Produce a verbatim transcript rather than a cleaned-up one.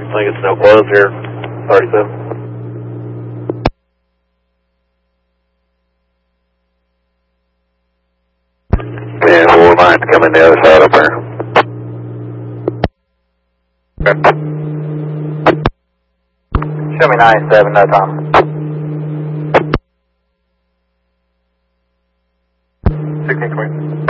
think it's no close here, thirty-seven. Yeah, four nine coming the other side up there. Okay. Show me nine seven, no time. sixteen twenty.